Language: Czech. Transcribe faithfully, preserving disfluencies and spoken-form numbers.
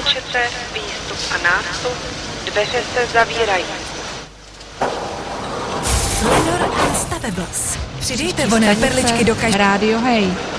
ukončete výstup a nástup, dveře se zavírají. Lenor a Staveblos. Přidejte vonné perličky do každého. Rádio Hej.